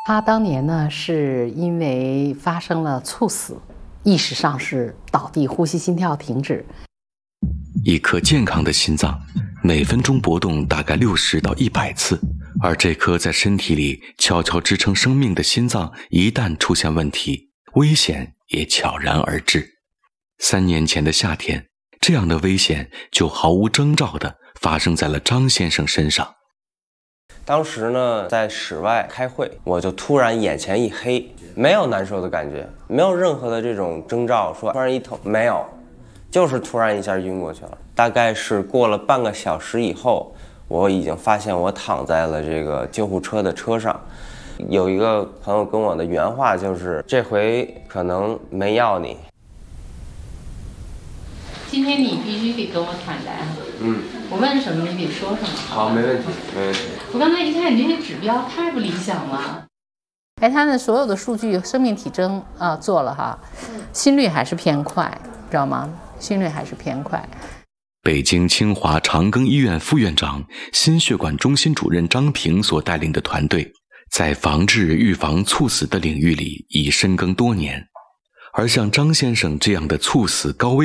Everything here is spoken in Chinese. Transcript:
他当年呢，是因为发生了猝死，意识上是倒地，呼吸心跳停止。 一颗健康的心脏每分钟搏动大概60到100次，而这颗在身体里悄悄支撑生命的心脏一旦出现问题，危险也悄然而至。3年前的夏天，这样的危险就毫无征兆地发生在了张先生身上。 当时呢，在室外开会，我就突然眼前一黑，没有难受的感觉，没有任何的这种征兆，说突然一疼，没有，就是突然一下晕过去了。大概是过了半个小时以后，我已经发现我躺在了这个救护车的车上。有一个朋友跟我的原话就是：“这回可能没要你。” 今天你必须得跟我坦白啊！我问什么你得说什么。 好，没问题，没问题。 我刚才一看你这些指标太不理想了。 他的所有的数据，生命体征做了哈，心率还是偏快，知道吗？心率还是偏快。 北京清华长庚医院副院长、心血管中心主任张平所带领的团队，在防治预防猝死的领域里已深耕多年，而像张先生这样的猝死高危